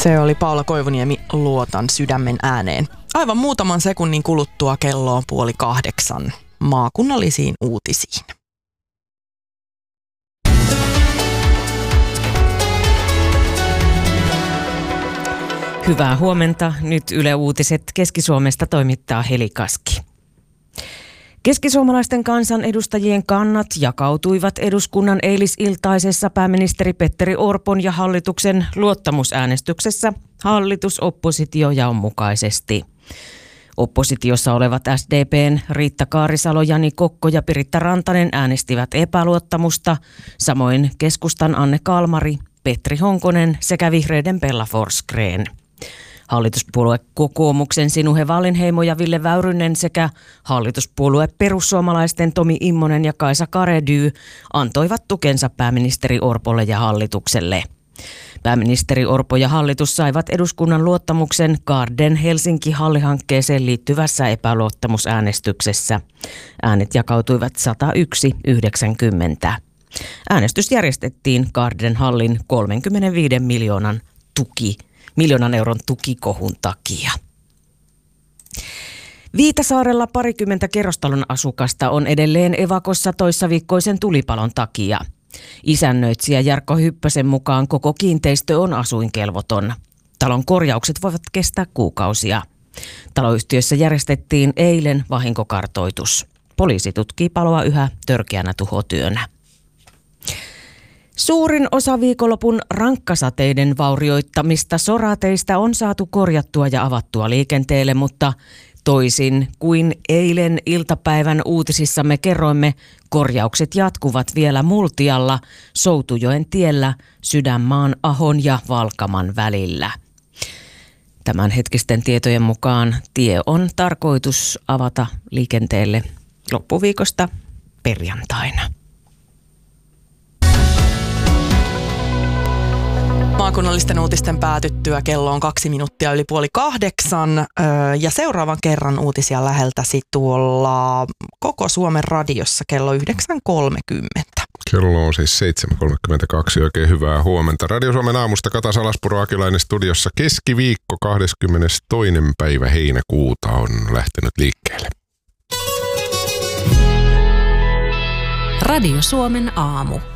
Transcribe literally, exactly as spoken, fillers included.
Se oli Paula Koivuniemi, Luotan sydämen ääneen. Aivan muutaman sekunnin kuluttua kello on puoli kahdeksan maakunnallisiin uutisiin. Hyvää huomenta. Nyt Yle Uutiset Keski-Suomesta toimittaa Heli Kaski. Keskisuomalaisten kansanedustajien kannat jakautuivat eduskunnan eilisiltaisessa pääministeri Petteri Orpon ja hallituksen luottamusäänestyksessä hallitus-oppositiojaon mukaisesti. Oppositiossa olevat S D P:n Riitta Kaarisalo, Jani Kokko ja Piritta Rantanen äänestivät epäluottamusta, samoin keskustan Anne Kalmari, Petri Honkonen sekä vihreiden Bella Forsgren. Hallituspuolue Kokoomuksen Sinuhe Wallinheimo ja Ville Väyrynen sekä hallituspuolue Perussuomalaisten Tomi Immonen ja Kaisa Karedy antoivat tukensa pääministeri Orpolle ja hallitukselle. Pääministeri Orpo ja hallitus saivat eduskunnan luottamuksen Garden Helsinki-hallihankkeeseen liittyvässä epäluottamusäänestyksessä. Äänet jakautuivat sata yksi yhdeksänkymmentä. Äänestys järjestettiin Garden hallin kolmekymmentäviisi miljoonan tuki. miljoonan euron tukikohun takia. Viitasaarella parikymmentä kerrostalon asukasta on edelleen evakossa toissaviikkoisen tulipalon takia. Isännöitsijä Jarkko Hyppösen mukaan koko kiinteistö on asuinkelvoton. Talon korjaukset voivat kestää kuukausia. Taloyhtiössä järjestettiin eilen vahinkokartoitus. Poliisi tutkii paloa yhä törkeänä tuhotyönä. Suurin osa viikonlopun rankkasateiden vaurioittamista sorateistä on saatu korjattua ja avattua liikenteelle, mutta toisin kuin eilen iltapäivän uutisissamme kerroimme, korjaukset jatkuvat vielä Multialla, Soutujoen tiellä, Sydänmaan, Ahon ja Valkaman välillä. Tämän hetkisten tietojen mukaan tie on tarkoitus avata liikenteelle loppuviikosta perjantaina. Maakunnallisten uutisten päätyttyä kello on kaksi minuuttia yli puoli kahdeksan ja seuraavan kerran uutisia läheltäsi tuolla Koko Suomen radiossa kello yhdeksän kolmekymmentä. Kello on siis seitsemän kolmekymmentäkaksi. Oikein hyvää huomenta. Radio Suomen aamusta Kata Salaspuro Akilainen studiossa. Keskiviikko kahdeskymmenestoinen päivä heinäkuuta on lähtenyt liikkeelle. Radio Suomen aamu.